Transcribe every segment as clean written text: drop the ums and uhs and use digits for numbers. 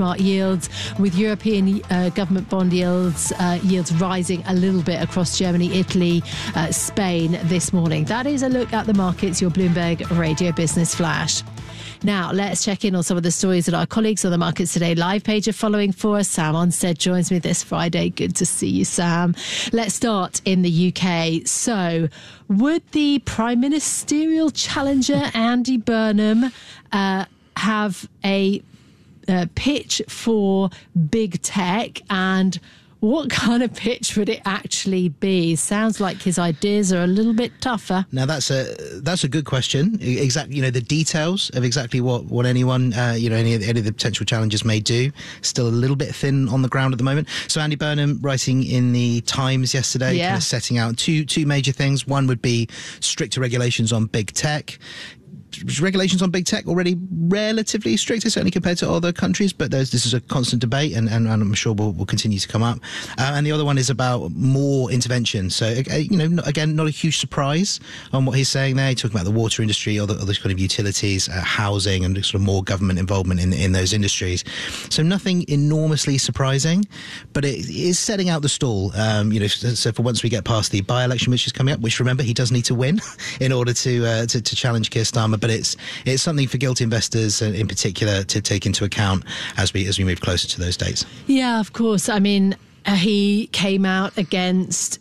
benchmark yields, with European government bond yields rising a little bit across Germany, Italy, Spain this morning. That is a look at the markets, your Bloomberg Radio Business Flash. Now, let's check in on some of the stories that our colleagues on the Markets Today live page are following for us. Sam Onstead joins me this Friday. Good to see you, Sam. Let's start in the UK. So, would the Prime Ministerial challenger, Andy Burnham, have a pitch for big tech, and what kind of pitch would it actually be? Sounds like his ideas are a little bit tougher. Now, that's a good question. Exactly, the details of exactly what anyone, any of the potential challenges may do, still a little bit thin on the ground at the moment. So Andy Burnham, writing in the Times yesterday, kind of setting out two major things. One would be stricter regulations on big tech. Regulations on big tech already relatively strict, certainly compared to other countries, but this is a constant debate, and I'm sure will continue to come up. And the other one is about more intervention. So, again, not a huge surprise on what he's saying there. He's talking about the water industry, or those kind of utilities, housing, and sort of more government involvement in those industries. So nothing enormously surprising, but it is setting out the stall. So for once we get past the by-election, which is coming up, which, remember, he does need to win in order to challenge Keir Starmer. But it's something for guilty investors in particular to take into account as we move closer to those dates. Yeah, of course. I mean, he came out against,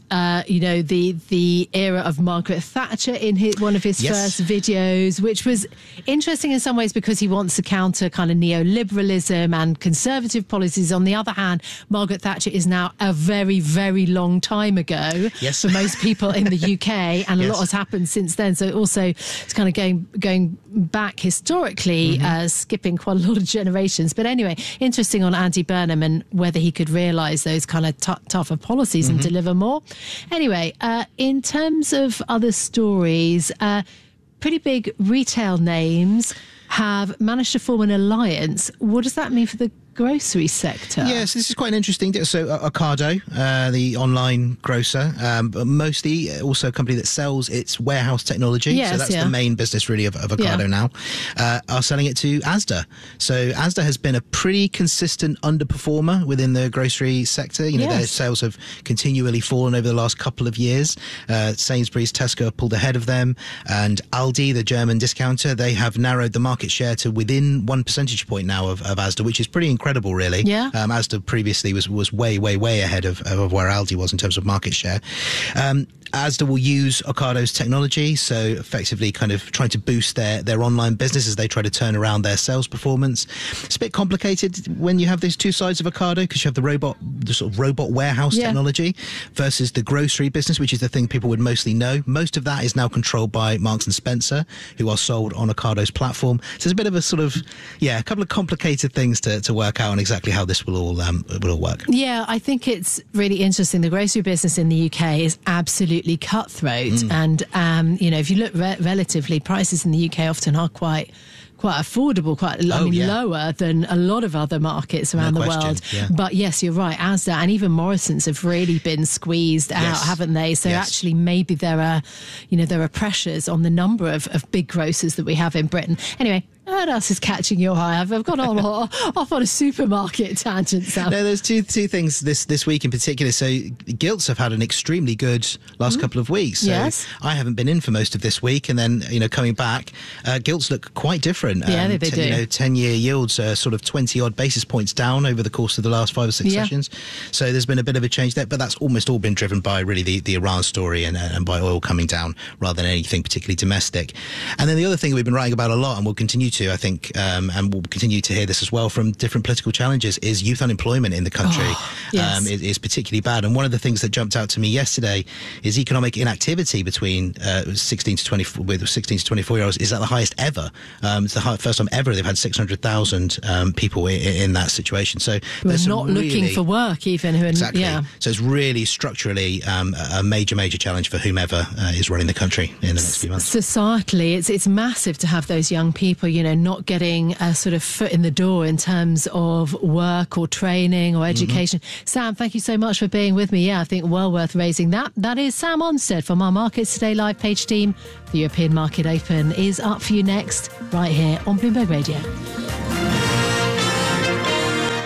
the era of Margaret Thatcher in one of his first videos, which was interesting in some ways because he wants to counter kind of neoliberalism and conservative policies. On the other hand, Margaret Thatcher is now a very, very long time ago for most people in the UK, and a lot has happened since then. So also it's kind of going back historically, skipping quite a lot of generations. But anyway, interesting on Andy Burnham and whether he could realise those kind of tougher policies and deliver more. Anyway, in terms of other stories, pretty big retail names have managed to form an alliance. What does that mean for the grocery sector? Yes, this is quite an interesting deal. So Ocado, the online grocer, but mostly also a company that sells its warehouse technology. So that's the main business really of Ocado now, are selling it to Asda. So Asda has been a pretty consistent underperformer within the grocery sector. Their sales have continually fallen over the last couple of years. Sainsbury's, Tesco have pulled ahead of them, and Aldi, the German discounter, they have narrowed the market share to within 1 percentage point now of Asda, which is pretty incredible, really. Asda previously was way ahead of where Aldi was in terms of market share. Asda will use Ocado's technology, so effectively kind of trying to boost their online business as they try to turn around their sales performance. It's a bit complicated when you have these two sides of Ocado, because you have the sort of robot warehouse technology versus the grocery business, which is the thing people would mostly know. Most of that is now controlled by Marks and Spencer, who are sold on Ocado's platform. So there's a bit of a sort of, a couple of complicated things to work out on exactly how this will all work. Yeah, I think it's really interesting. The grocery business in the UK is absolutely cutthroat, and if you look relatively, prices in the UK often are quite affordable, lower than a lot of other markets around the world. But yes, you're right, Asda and even Morrison's have really been squeezed out, haven't they? So actually maybe there are pressures on the number of big grocers that we have in Britain. Anyway, what else is catching your eye? I've gone off on a supermarket tangent, Sam. No, there's two things this week in particular. So gilts have had an extremely good last couple of weeks. So I haven't been in for most of this week, and then coming back, gilts look quite different. They do. 10-year yields are sort of 20 odd basis points down over the course of the last 5 or 6 sessions. So there's been a bit of a change there, but that's almost all been driven by really the Iran story and by oil coming down rather than anything particularly domestic. And then the other thing we've been writing about a lot, and we'll continue to, I think, and we'll continue to hear this as well from different political challenges, is youth unemployment in the country is particularly bad. And one of the things that jumped out to me yesterday is economic inactivity between 16 to 24-year-olds is at the highest ever. It's the first time ever they've had 600,000 people in that situation. So they're not looking for work even. So it's really structurally a major challenge for whomever is running the country in the next few months. Societally, it's massive to have those young people, not getting a sort of foot in the door in terms of work or training or education. Sam, thank you so much for being with me. I think well worth raising that. That is Sam Onstead from our Markets Today live page team. The European Market Open is up for you next, right here on Bloomberg Radio.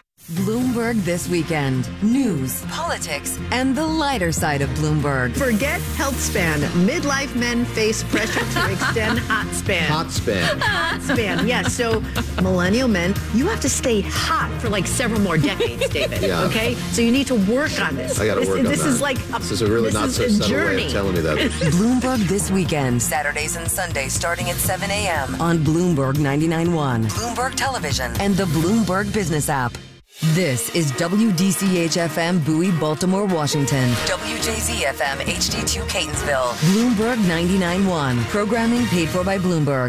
Bloomberg This Weekend. News, politics, and the lighter side of Bloomberg. Forget health span. Midlife men face pressure to extend hot span. Hot span. Hot span, yes. So millennial men, you have to stay hot for like several more decades, David. Yeah. Okay? So you need to work on this. I got to work on that. This is like this is a really not so subtle way of telling me that. Bloomberg This Weekend. Saturdays and Sundays starting at 7 a.m. on Bloomberg 99.1, Bloomberg Television, and the Bloomberg Business app. This is WDCH-FM Bowie, Baltimore, Washington. WJZ-FM HD2 Catonsville. Bloomberg 99.1. Programming paid for by Bloomberg.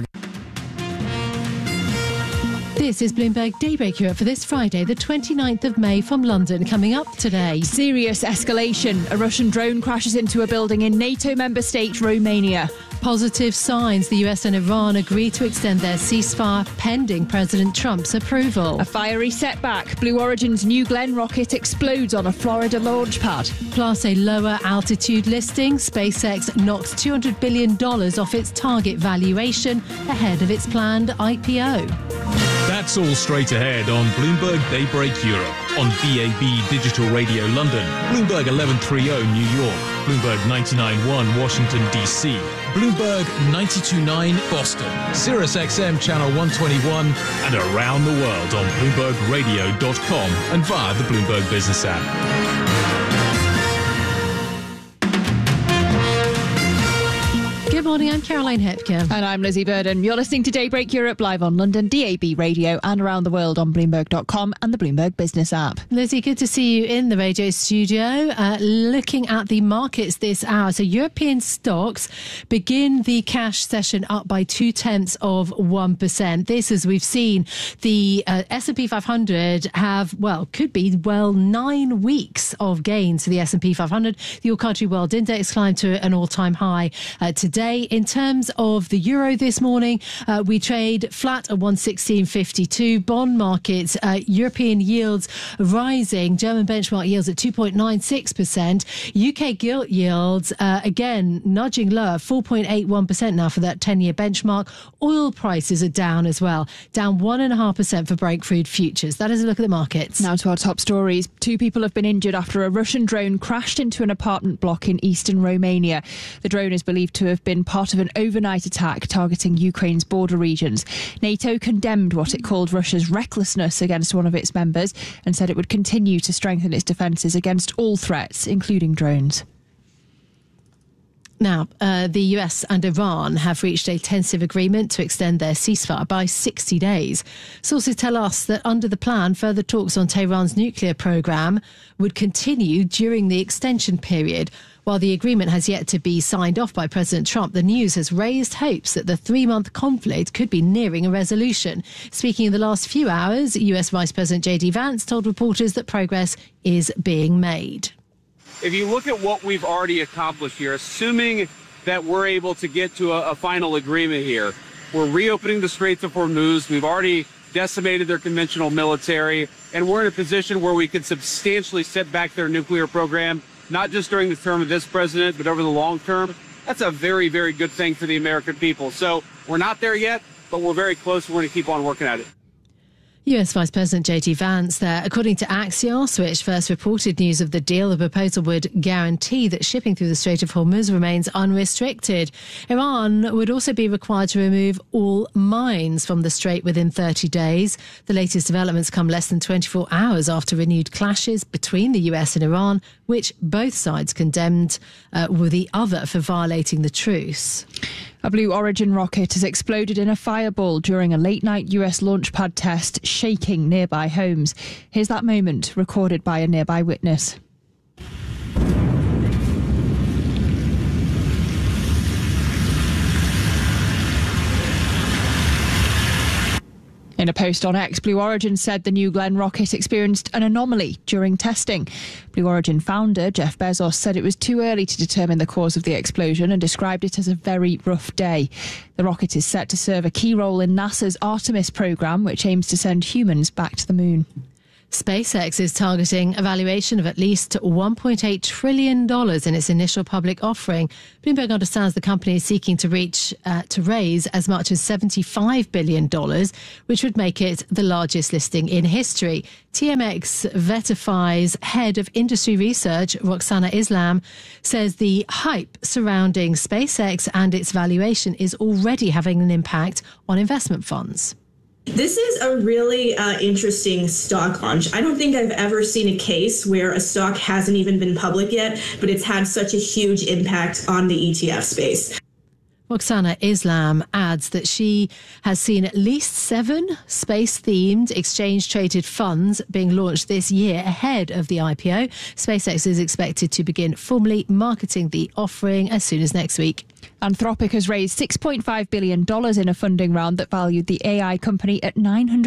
This is Bloomberg Daybreak Europe for this Friday, the 29th of May from London. Coming up today. Serious escalation. A Russian drone crashes into a building in NATO member state Romania. Positive signs. The US and Iran agree to extend their ceasefire pending President Trump's approval. A fiery setback. Blue Origin's New Glenn rocket explodes on a Florida launch pad. Plus a lower altitude listing. SpaceX knocks $200 billion off its target valuation ahead of its planned IPO. That's all straight ahead on Bloomberg Daybreak Europe, on DAB Digital Radio London, Bloomberg 1130 New York, Bloomberg 99.1 Washington DC, Bloomberg 92.9 Boston, Sirius XM Channel 121, and around the world on BloombergRadio.com and via the Bloomberg Business app. Good morning, I'm Caroline Hepker. And I'm Lizzie Burden. You're listening to Daybreak Europe live on London, DAB Radio, and around the world on Bloomberg.com and the Bloomberg Business app. Lizzie, good to see you in the radio studio. Looking at the markets this hour. So European stocks begin the cash session up by 0.2%. This, as we've seen, the S&P 500 could be 9 weeks of gains for the S&P 500. The All Country World Index climbed to an all-time high today. In terms of the euro this morning, we trade flat at 116.52. Bond markets, European yields rising. German benchmark yields at 2.96%. UK gilt yields, again, nudging lower, 4.81% now for that 10-year benchmark. Oil prices are down as well, down 1.5% for Brent crude futures. That is a look at the markets. Now to our top stories. 2 people have been injured after a Russian drone crashed into an apartment block in eastern Romania. The drone is believed to have been part of an overnight attack targeting Ukraine's border regions. NATO condemned what it called Russia's recklessness against one of its members and said it would continue to strengthen its defences against all threats, including drones. Now, the US and Iran have reached a tentative agreement to extend their ceasefire by 60 days. Sources tell us that under the plan, further talks on Tehran's nuclear program would continue during the extension period. While the agreement has yet to be signed off by President Trump, the news has raised hopes that the 3-month conflict could be nearing a resolution. Speaking in the last few hours, US Vice President J.D. Vance told reporters that progress is being made. If you look at what we've already accomplished here, assuming that we're able to get to a final agreement here, we're reopening the Straits of Hormuz. We've already decimated their conventional military, and we're in a position where we could substantially set back their nuclear program, not just during the term of this president, but over the long term. That's a very, very good thing for the American people. So we're not there yet, but we're very close. We're going to keep on working at it. US Vice President J.D. Vance there. According to Axios, which first reported news of the deal, the proposal would guarantee that shipping through the Strait of Hormuz remains unrestricted. Iran would also be required to remove all mines from the strait within 30 days. The latest developments come less than 24 hours after renewed clashes between the US and Iran, which both sides condemned with the other for violating the truce. A Blue Origin rocket has exploded in a fireball during a late-night US launch pad test, shaking nearby homes. Here's that moment recorded by a nearby witness. In a post on X, Blue Origin said the New Glenn rocket experienced an anomaly during testing. Blue Origin founder Jeff Bezos said it was too early to determine the cause of the explosion and described it as a very rough day. The rocket is set to serve a key role in NASA's Artemis program, which aims to send humans back to the moon. SpaceX is targeting a valuation of at least $1.8 trillion in its initial public offering. Bloomberg understands the company is seeking to raise as much as $75 billion, which would make it the largest listing in history. TMX Verify's head of industry research, Roxana Islam, says the hype surrounding SpaceX and its valuation is already having an impact on investment funds. This is a really interesting stock launch. I don't think I've ever seen a case where a stock hasn't even been public yet, but it's had such a huge impact on the ETF space. Roxana Islam adds that she has seen at least 7 space-themed exchange-traded funds being launched this year ahead of the IPO. SpaceX is expected to begin formally marketing the offering as soon as next week. Anthropic has raised $6.5 billion in a funding round that valued the AI company at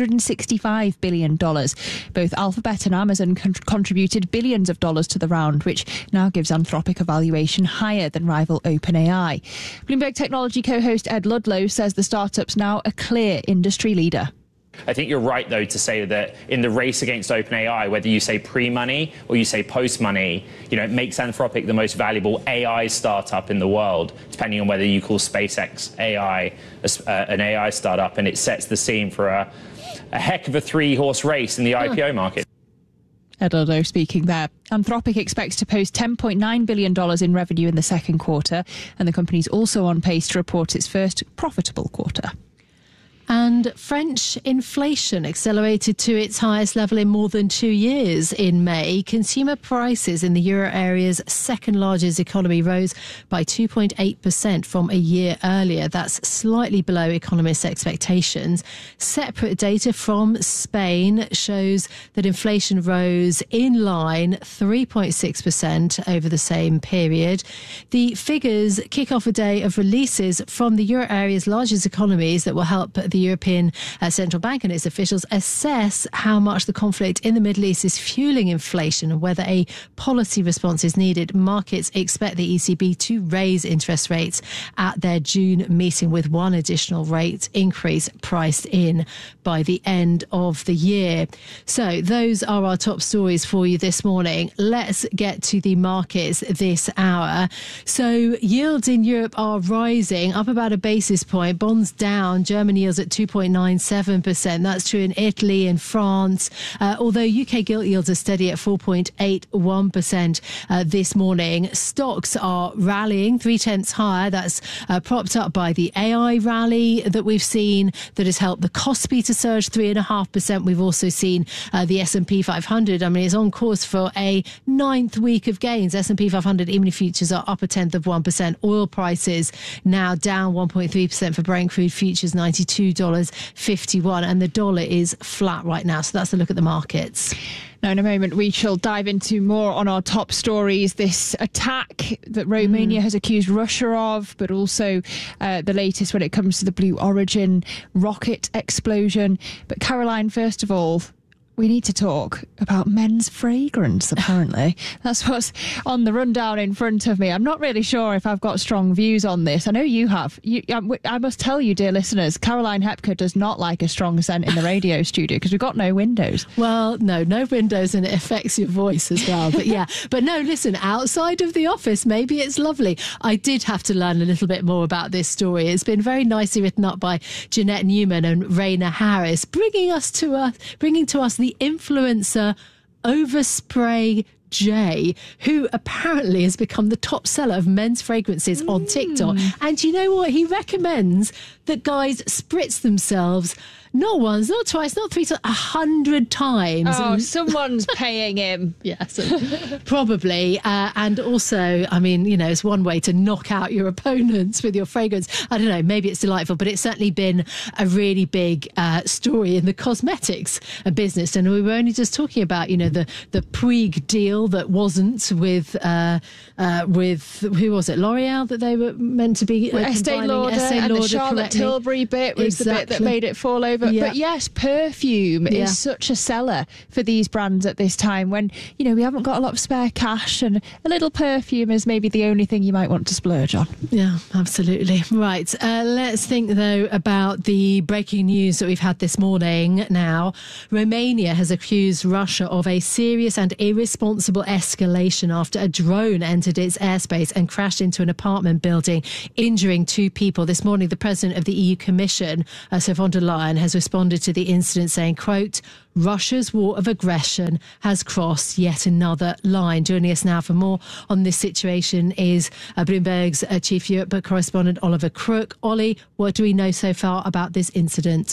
$965 billion. Both Alphabet and Amazon contributed billions of dollars to the round, which now gives Anthropic a valuation higher than rival OpenAI. Bloomberg Technology co-host Ed Ludlow says the startup's now a clear industry leader. I think you're right, though, to say that in the race against OpenAI, whether you say pre-money or you say post-money, it makes Anthropic the most valuable AI startup in the world, depending on whether you call SpaceX AI an AI startup, and it sets the scene for a heck of a 3-horse race in the IPO market. Ed Ludlow speaking there. Anthropic expects to post $10.9 billion in revenue in the second quarter, and the company's also on pace to report its first profitable quarter. And French inflation accelerated to its highest level in more than 2 years in May. Consumer prices in the euro area's second largest economy rose by 2.8% from a year earlier. That's slightly below economists' expectations. Separate data from Spain shows that inflation rose in line 3.6% over the same period. The figures kick off a day of releases from the euro area's largest economies that will help the European Central Bank and its officials assess how much the conflict in the Middle East is fueling inflation and whether a policy response is needed. Markets expect the ECB to raise interest rates at their June meeting, with one additional rate increase priced in by the end of the year. So those are our top stories for you this morning. Let's get to the markets this hour. So yields in Europe are rising, up about a basis point. Bonds down. German yields at 2.97%. That's true in Italy and France, although UK gilt yields are steady at 4.81% this morning. Stocks are rallying 0.3 higher. That's propped up by the AI rally that we've seen that has helped the Kospi to surge 3.5%. We've also seen the S&P 500. I mean, it's on course for a 9th week of gains. S&P 500 E-mini futures are up 0.1%. Oil prices now down 1.3% for Brent crude futures, $92.51, and the dollar is flat right now. So that's a look at the markets. Now, in a moment, we shall dive into more on our top stories. This attack that Romania has accused Russia of, but also the latest when it comes to the Blue Origin rocket explosion. But Caroline, first of all, we need to talk about men's fragrance, apparently. That's what's on the rundown in front of me. I'm not really sure if I've got strong views on this. I know you have. I must tell you, dear listeners, Caroline Hepker does not like a strong scent in the radio studio because we've got no windows. Well, no windows, and it affects your voice as well. But yeah, but no, listen, outside of the office, maybe it's lovely. I did have to learn a little bit more about this story. It's been very nicely written up by Jeanette Newman and Raina Harris, bringing to us the influencer Overspray J, who apparently has become the top seller of men's fragrances on TikTok. And you know what? He recommends that guys spritz themselves not once, not twice, not 3 times, 100 times. Oh, someone's paying him. Yes, probably. And also, I mean, it's one way to knock out your opponents with your fragrance. I don't know, maybe it's delightful, but it's certainly been a really big story in the cosmetics business. And we were only just talking about, the Puig deal that wasn't with who was it, L'Oreal, that they were meant to be Estee Lauder, and the Charlotte Tilbury bit was the bit that made it fall over. But yes, perfume is such a seller for these brands at this time when, we haven't got a lot of spare cash, and a little perfume is maybe the only thing you might want to splurge on. Yeah, absolutely. Right. Let's think, though, about the breaking news that we've had this morning now. Romania has accused Russia of a serious and irresponsible escalation after a drone entered its airspace and crashed into an apartment building, injuring 2 people. This morning, the president of the EU Commission, Ursula von der Leyen, has responded to the incident saying, quote, Russia's war of aggression has crossed yet another line. Joining us now for more on this situation is Bloomberg's chief Europe correspondent, Oliver Crook. Ollie, what do we know so far about this incident?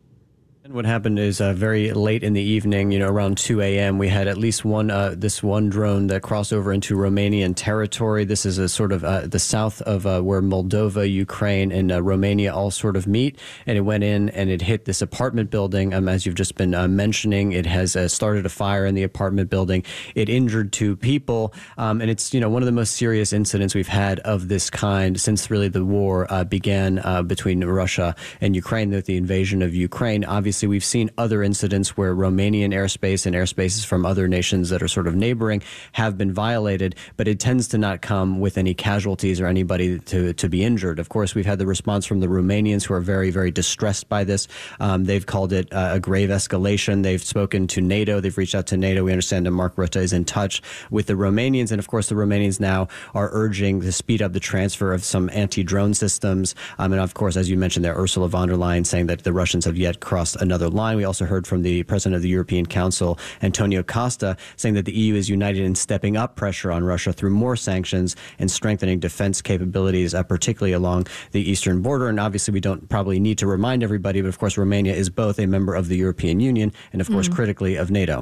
And what happened is very late in the evening, around 2 a.m., we had at least this one drone that crossed over into Romanian territory. This is a sort of the south of where Moldova, Ukraine, and Romania all sort of meet. And it went in and it hit this apartment building. As you've just been mentioning, it has started a fire in the apartment building. It injured 2 people. And it's, one of the most serious incidents we've had of this kind since really the war began between Russia and Ukraine, with the invasion of Ukraine. Obviously, we've seen other incidents where Romanian airspace and airspaces from other nations that are sort of neighboring have been violated, but it tends to not come with any casualties or anybody to be injured. Of course, we've had the response from the Romanians, who are very, very distressed by this. They've called it a grave escalation. They've spoken to NATO. They've reached out to NATO. We understand that Mark Rutte is in touch with the Romanians. And of course, the Romanians now are urging to speed up the transfer of some anti-drone systems. And of course, as you mentioned there, Ursula von der Leyen saying that the Russians have yet crossed another line. We also heard from the president of the European Council, Antonio Costa, saying that the EU is united in stepping up pressure on Russia through more sanctions and strengthening defense capabilities, particularly along the eastern border. And obviously, we don't probably need to remind everybody, but of course, Romania is both a member of the European Union and, of course, critically of NATO.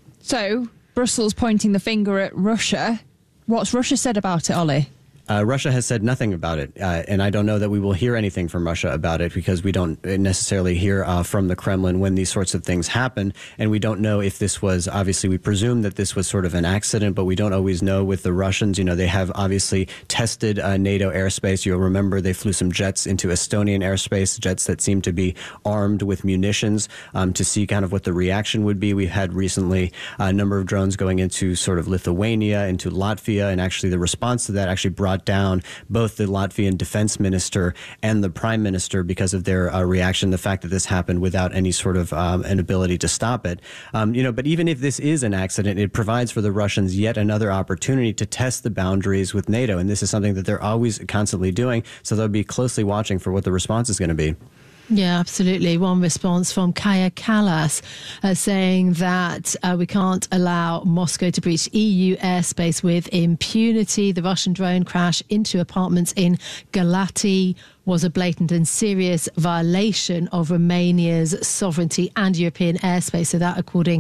So, Brussels pointing the finger at Russia. What's Russia said about it, Ollie? Russia has said nothing about it, and I don't know that we will hear anything from Russia about it, because we don't necessarily hear from the Kremlin when these sorts of things happen, and we don't know if this was, obviously we presume that this was sort of an accident, but we don't always know with the Russians. They have obviously tested NATO airspace. You'll remember they flew some jets into Estonian airspace, jets that seem to be armed with munitions, to see kind of what the reaction would be. We've had recently a number of drones going into sort of Lithuania, into Latvia, and actually the response to that actually brought down both the Latvian defense minister and the prime minister because of their reaction, the fact that this happened without any sort of an ability to stop it. But even if this is an accident, it provides for the Russians yet another opportunity to test the boundaries with NATO. And this is something that they're always constantly doing. So they'll be closely watching for what the response is going to be. Yeah, absolutely. One response from Kaja Kallas saying that we can't allow Moscow to breach EU airspace with impunity. The Russian drone crash into apartments in Galati was a blatant and serious violation of Romania's sovereignty and European airspace. So that, according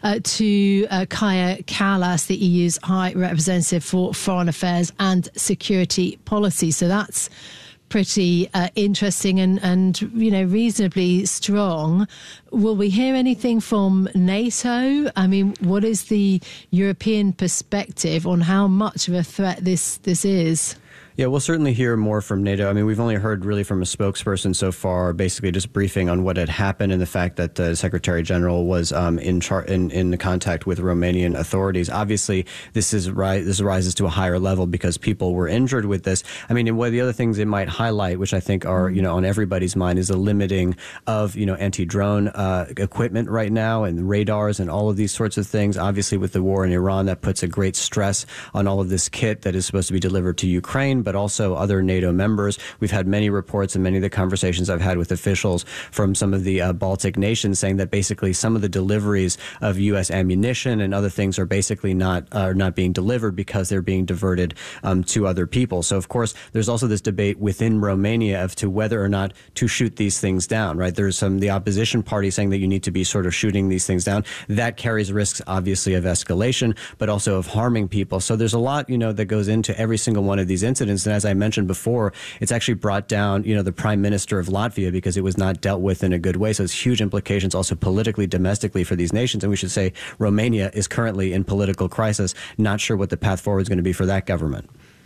to Kaja Kallas, the EU's High Representative for Foreign Affairs and Security Policy. So that's pretty interesting and reasonably strong. Will we hear anything from NATO? I mean, what is the European perspective on how much of a threat this is? Yeah, we'll certainly hear more from NATO. I mean, we've only heard really from a spokesperson so far, basically just briefing on what had happened and the fact that the Secretary General was in contact with Romanian authorities. Obviously, this rises to a higher level because people were injured with this. I mean, and one of the other things it might highlight, which I think are on everybody's mind, is the limiting of anti-drone equipment right now and radars and all of these sorts of things. Obviously, with the war in Iran, that puts a great stress on all of this kit that is supposed to be delivered to Ukraine, but also other NATO members. We've had many reports and many of the conversations I've had with officials from some of the Baltic nations saying that basically some of the deliveries of U.S. ammunition and other things are basically not being delivered because they're being diverted to other people. So, of course, there's also this debate within Romania as to whether or not to shoot these things down, right? There's the opposition party saying that you need to be sort of shooting these things down. That carries risks, obviously, of escalation, but also of harming people. So there's a lot, that goes into every single one of these incidents. And as I mentioned before, it's actually brought down, the prime minister of Latvia because it was not dealt with in a good way. So it's huge implications also politically, domestically for these nations. And we should say Romania is currently in political crisis. Not sure what the path forward is going to be for that government.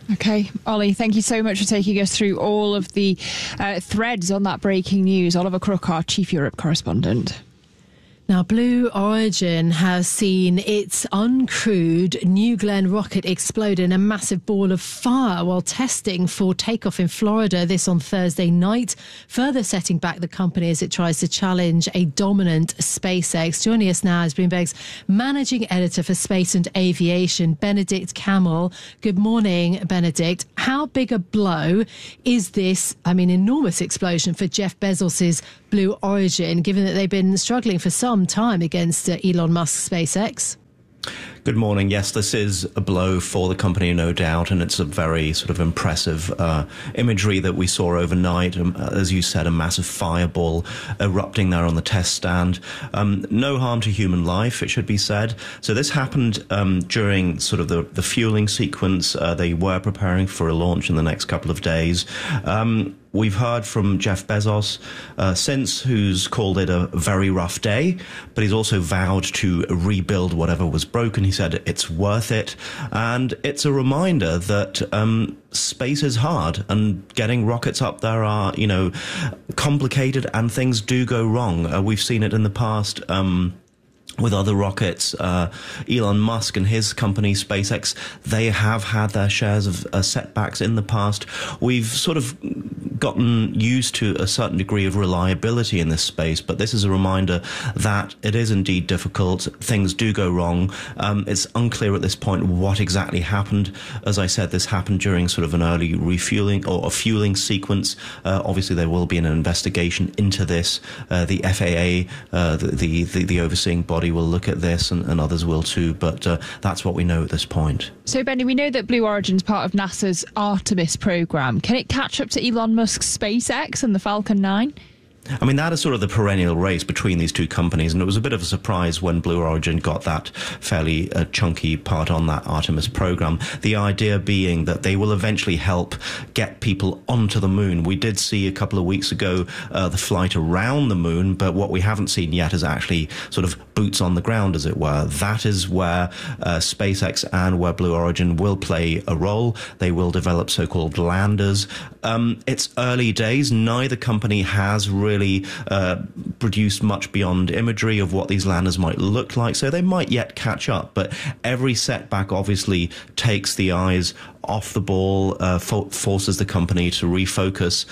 Okay, Ollie, thank you so much for taking us through all of the threads on that breaking news. Oliver Crook, our Chief Europe correspondent. Now, Blue Origin has seen its uncrewed New Glenn rocket explode in a massive ball of fire while testing for takeoff in Florida, this on Thursday night, further setting back the company as it tries to challenge a dominant SpaceX. Joining us now is Bloomberg's managing editor for space and aviation, Benedict Camel. Good morning, Benedict. How big a blow is this, enormous explosion for Jeff Bezos's Blue Origin, given that they've been struggling for some time against Elon Musk's SpaceX? Good morning. Yes, this is a blow for the company, no doubt, and it's a very sort of impressive imagery that we saw overnight. As you said, a massive fireball erupting there on the test stand. No harm to human life, it should be said. So this happened during sort of the fueling sequence. They were preparing for a launch in the next couple of days. We've heard from Jeff Bezos since, who's called it a very rough day, but he's also vowed to rebuild whatever was broken. He said it's worth it. And it's a reminder that space is hard, and getting rockets up there are, complicated, and things do go wrong. We've seen it in the past. With other rockets, Elon Musk and his company, SpaceX, they have had their shares of setbacks in the past. We've sort of gotten used to a certain degree of reliability in this space, but this is a reminder that it is indeed difficult. Things do go wrong. It's unclear at this point what exactly happened. As I said, this happened during sort of an early refueling or a fueling sequence. Obviously, there will be an investigation into this. The FAA, the overseeing body, will look at this, and others will too, but that's what we know at this point. So, Benny, we know that Blue Origin's part of NASA's Artemis program. Can it catch up to Elon Musk's SpaceX and the Falcon 9? That is sort of the perennial race between these two companies, and it was a bit of a surprise when Blue Origin got that fairly chunky part on that Artemis program. The idea being that they will eventually help get people onto the moon. We did see a couple of weeks ago the flight around the moon, but what we haven't seen yet is actually sort of boots on the ground, as it were. That is where SpaceX and where Blue Origin will play a role. They will develop so-called landers. It's early days. Neither company has really produced much beyond imagery of what these landers might look like, so they might yet catch up. But every setback obviously takes the eyes off the ball, forces the company to refocus.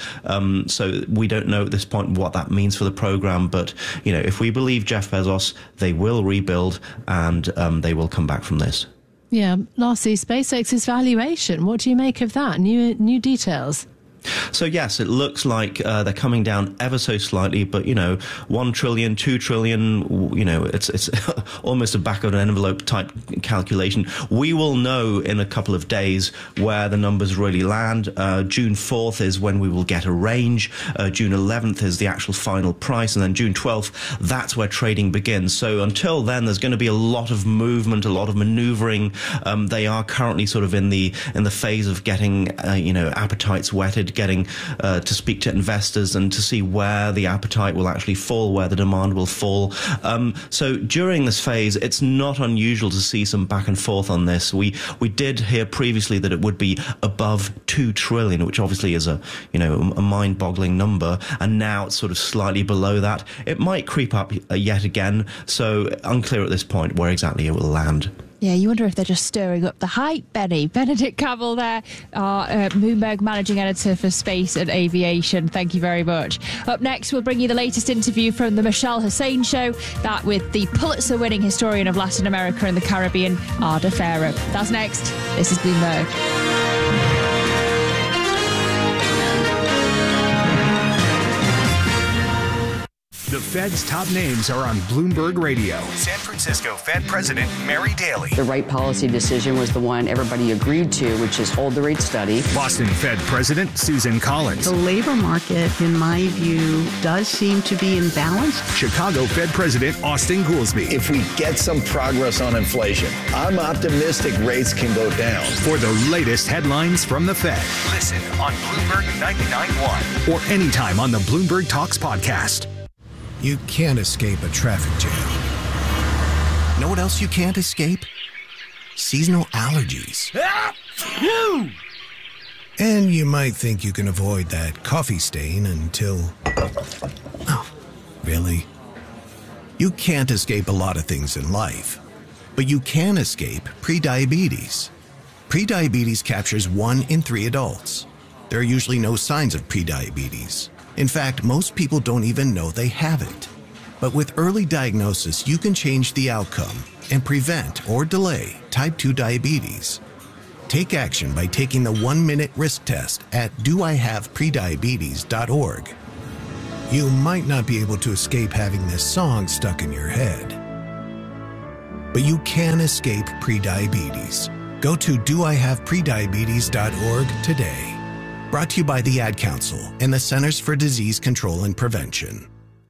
So we don't know at this point what that means for the program, but if we believe Jeff Bezos, they will rebuild, and they will come back from this. Yeah. Lastly, SpaceX's valuation. What do you make of that? New details? So yes, it looks like they're coming down ever so slightly, but 1 trillion, 2 trillion, it's almost a back of an envelope type calculation. We will know in a couple of days where the numbers really land. June 4th is when we will get a range. June 11th is the actual final price, and then June 12th, that's where trading begins. So until then, there's going to be a lot of movement, a lot of maneuvering. They are currently sort of in the phase of getting appetites whetted, getting to speak to investors and to see where the appetite will actually fall, where the demand will fall. So during this phase, it's not unusual to see some back and forth on this. We did hear previously that it would be above 2 trillion, which obviously is a mind-boggling number, and now it's sort of slightly below that. It might creep up yet again, so unclear at this point where exactly it will land. Yeah, you wonder if they're just stirring up the hype, Benny. Benedict Camel there, our Bloomberg managing editor for space and aviation. Thank you very much. Up next, we'll bring you the latest interview from the Michelle Hussein Show, that with the Pulitzer-winning historian of Latin America and the Caribbean, Ada Farah. That's next. This is Bloomberg. The Fed's top names are on Bloomberg Radio. San Francisco Fed President Mary Daly. The right policy decision was the one everybody agreed to, which is hold the rate steady. Boston Fed President Susan Collins. The labor market, in my view, does seem to be in balance. Chicago Fed President Austin Goolsbee. If we get some progress on inflation, I'm optimistic rates can go down. For the latest headlines from the Fed, listen on Bloomberg 99.1 or anytime on the Bloomberg Talks podcast. You can't escape a traffic jam. Know what else you can't escape? Seasonal allergies. And you might think you can avoid that coffee stain until... Oh, really? You can't escape a lot of things in life, but you can escape prediabetes. Prediabetes captures 1 in 3 adults. There are usually no signs of prediabetes. In fact, most people don't even know they have it. But with early diagnosis, you can change the outcome and prevent or delay type 2 diabetes. Take action by taking the 1-minute risk test at doihaveprediabetes.org. You might not be able to escape having this song stuck in your head, but you can escape prediabetes. Go to doihaveprediabetes.org today. Brought to you by the Ad Council and the Centers for Disease Control and Prevention.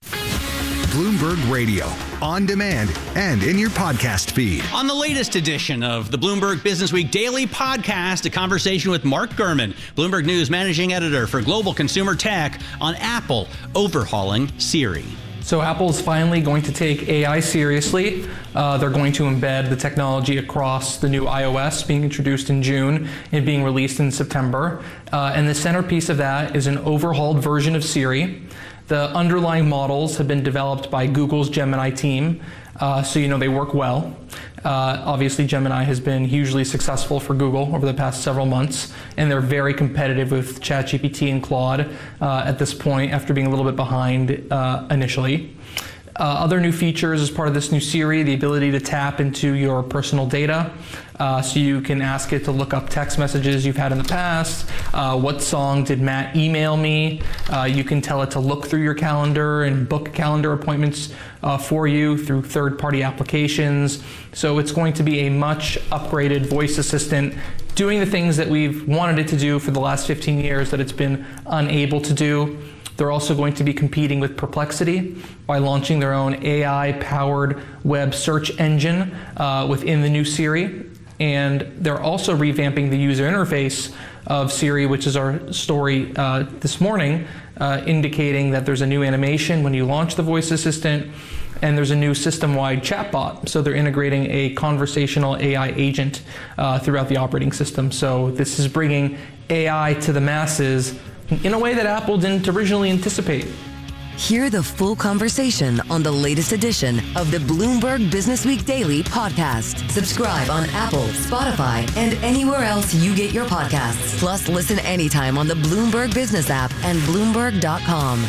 Bloomberg Radio, on demand and in your podcast feed. On the latest edition of the Bloomberg Businessweek Daily Podcast, a conversation with Mark Gurman, Bloomberg News Managing Editor for Global Consumer Tech, on Apple overhauling Siri. So Apple's finally going to take AI seriously. They're going to embed the technology across the new iOS being introduced in June and being released in September. And the centerpiece of that is an overhauled version of Siri. The underlying models have been developed by Google's Gemini team, so they work well. Obviously, Gemini has been hugely successful for Google over the past several months, and they're very competitive with ChatGPT and Claude at this point after being a little bit behind initially. Other new features as part of this new Siri, the ability to tap into your personal data. So you can ask it to look up text messages you've had in the past. What song did Matt email me? You can tell it to look through your calendar and book calendar appointments for you through third-party applications. So it's going to be a much upgraded voice assistant doing the things that we've wanted it to do for the last 15 years that it's been unable to do. They're also going to be competing with Perplexity by launching their own AI-powered web search engine within the new Siri. And they're also revamping the user interface of Siri, which is our story this morning, indicating that there's a new animation when you launch the voice assistant, and there's a new system-wide chatbot. So they're integrating a conversational AI agent throughout the operating system. So this is bringing AI to the masses in a way that Apple didn't originally anticipate. Hear the full conversation on the latest edition of the Bloomberg Businessweek Daily Podcast. Subscribe on Apple, Spotify, and anywhere else you get your podcasts. Plus, listen anytime on the Bloomberg Business app and Bloomberg.com.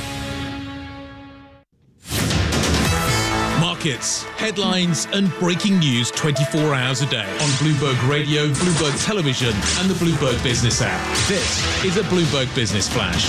Markets, headlines, and breaking news 24 hours a day on Bloomberg Radio, Bloomberg Television, and the Bloomberg Business app. This is a Bloomberg Business Flash.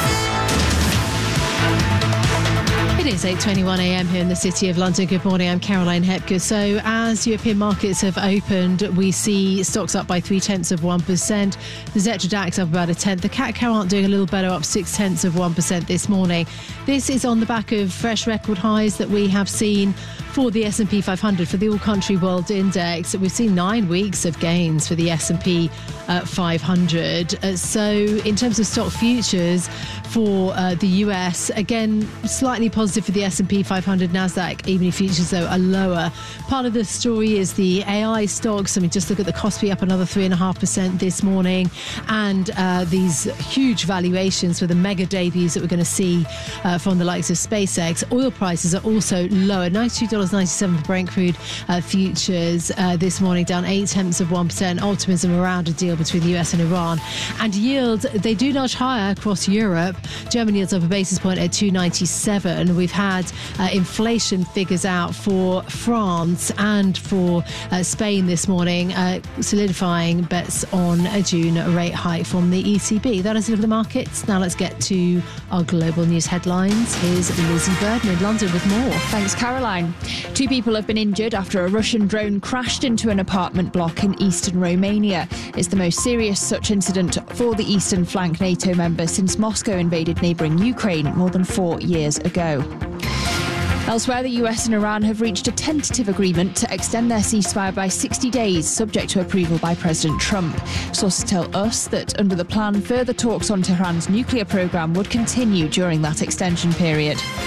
It is 8:21 a.m. here in the City of London. Good morning, I'm Caroline Hepker. So as European markets have opened, we see stocks up by 0.3%. The Xetra DAX up about 1/10. The CAC Carrant doing a little better, up 0.6% this morning. This is on the back of fresh record highs that we have seen for the S&P 500, for the All-Country World Index. We've seen 9 weeks of gains for the S&P 500. So in terms of stock futures for the US, again, slightly positive for the S&P 500. NASDAQ evening futures, though, are lower. Part of the story is the AI stocks. I mean, just look at the Kospi up another 3.5% this morning. And these huge valuations for the mega debuts that we're going to see from the likes of SpaceX. Oil prices are also lower. $92.97 for Brent crude futures this morning, down 0.8%. Optimism around a deal between the US and Iran. And yields, they do nudge higher across Europe. German yields up a basis point at 2.97. We've had inflation figures out for France and for Spain this morning, solidifying bets on a June rate hike from the ECB. That is a look at the markets. Now let's get to our global news headlines. Here's Lizzie Burden in London with more. Thanks, Caroline. 2 people have been injured after a Russian drone crashed into an apartment block in eastern Romania. It's the most serious such incident for the eastern flank NATO member since Moscow invaded neighbouring Ukraine more than 4 years ago. Elsewhere, the US and Iran have reached a tentative agreement to extend their ceasefire by 60 days, subject to approval by President Trump. Sources tell us that under the plan, further talks on Tehran's nuclear program would continue during that extension period.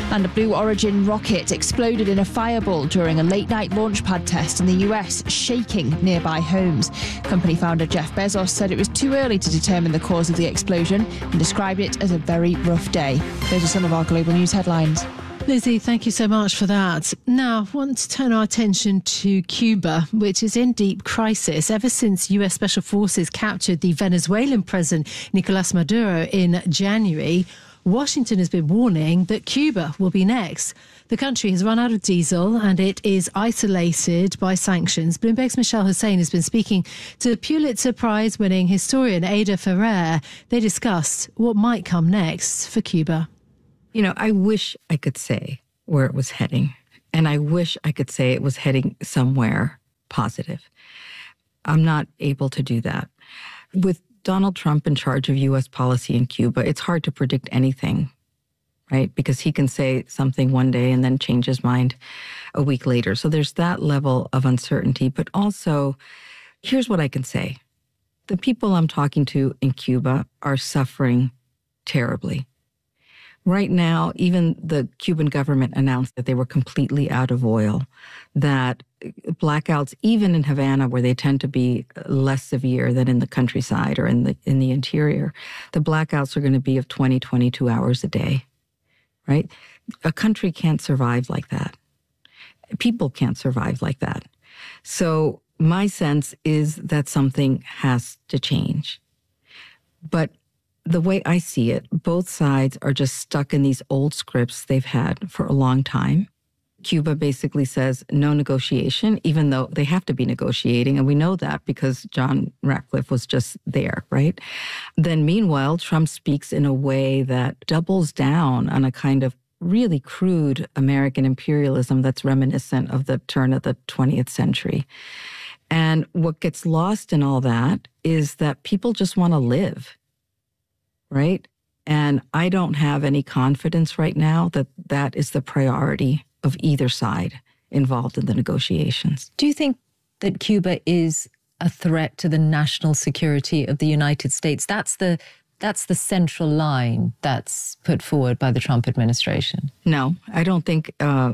And a Blue Origin rocket exploded in a fireball during a late-night launch pad test in the US, shaking nearby homes. Company founder Jeff Bezos said it was too early to determine the cause of the explosion and described it as a very rough day. Those are some of our global news headlines. Lizzie, thank you so much for that. Now, I want to turn our attention to Cuba, which is in deep crisis ever since US Special Forces captured the Venezuelan president Nicolas Maduro in January. Washington has been warning that Cuba will be next. The country has run out of diesel and it is isolated by sanctions. Bloomberg's Michelle Hussein has been speaking to Pulitzer Prize-winning historian Ada Ferrer. They discussed what might come next for Cuba. You know, I wish I could say where it was heading, and I wish I could say it was heading somewhere positive. I'm not able to do that. With Donald Trump in charge of U.S. policy in Cuba, it's hard to predict anything, right? Because he can say something one day and then change his mind a week later. So there's that level of uncertainty. But also, here's what I can say. The people I'm talking to in Cuba are suffering terribly. Right now, even the Cuban government announced that they were completely out of oil, that blackouts, even in Havana, where they tend to be less severe than in the countryside or in the interior, the blackouts are going to be of 20, 22 hours a day, right? A country can't survive like that. People can't survive like that. So my sense is that something has to change. But the way I see it, both sides are just stuck in these old scripts they've had for a long time. Cuba basically says no negotiation, even though they have to be negotiating. And we know that because John Ratcliffe was just there, right? Then meanwhile, Trump speaks in a way that doubles down on a kind of really crude American imperialism that's reminiscent of the turn of the 20th century. And what gets lost in all that is that people just want to live. Right? And I don't have any confidence right now that that is the priority of either side involved in the negotiations. Do you think that Cuba is a threat to the national security of the United States? That's the central line that's put forward by the Trump administration. No, I don't think,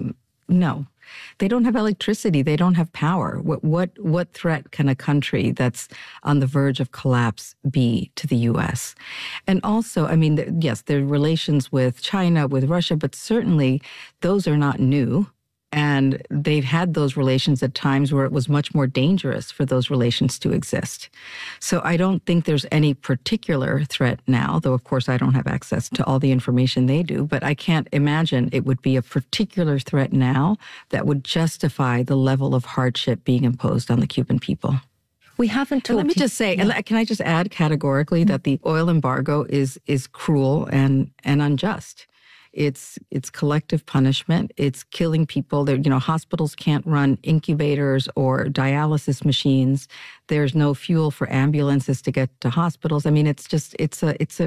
no. They don't have electricity. They don't have power. What threat can a country that's on the verge of collapse be to the U.S.? And also, I mean, yes, their relations with China, with Russia, but certainly those are not new. And they've had those relations at times where it was much more dangerous for those relations to exist. So I don't think there's any particular threat now, though, of course, I don't have access to all the information they do. But I can't imagine it would be a particular threat now that would justify the level of hardship being imposed on the Cuban people. We haven't talked. Let me just say, and can I just add categorically that the oil embargo is cruel and unjust. It's collective punishment. It's killing people. There, hospitals can't run incubators or dialysis machines. There's no fuel for ambulances to get to hospitals. I mean, it's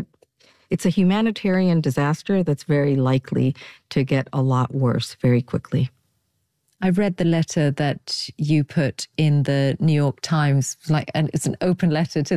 a humanitarian disaster that's very likely to get a lot worse very quickly. I read the letter that you put in the New York Times, and it's an open letter to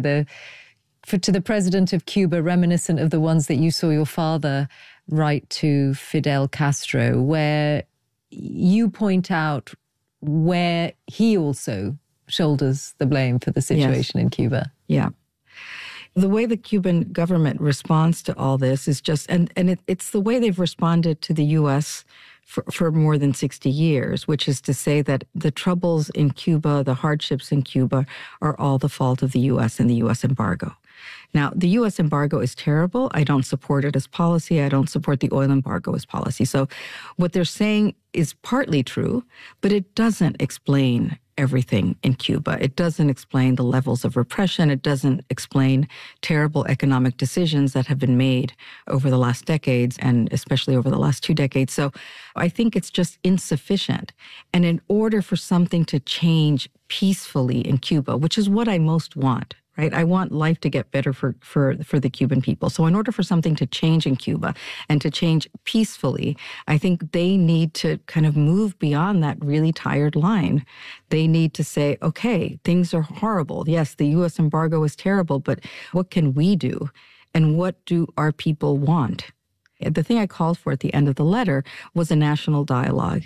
the president of Cuba, reminiscent of the ones that you saw your father write to Fidel Castro, where you point out where he also shoulders the blame for the situation in Cuba. Yeah. The way the Cuban government responds to all this is just, and it's the way they've responded to the U.S. for more than 60 years, which is to say that the troubles in Cuba, the hardships in Cuba, are all the fault of the U.S. and the U.S. embargo. Now, the U.S. embargo is terrible. I don't support it as policy. I don't support the oil embargo as policy. So what they're saying is partly true, but it doesn't explain everything in Cuba. It doesn't explain the levels of repression. It doesn't explain terrible economic decisions that have been made over the last decades, and especially over the last 2 decades. So I think it's just insufficient. And in order for something to change peacefully in Cuba, which is what I most want, right? I want life to get better for the Cuban people. So in order for something to change in Cuba and to change peacefully, I think they need to kind of move beyond that really tired line. They need to say, okay, things are horrible. Yes, the U.S. embargo is terrible, but what can we do? And what do our people want? The thing I called for at the end of the letter was a national dialogue.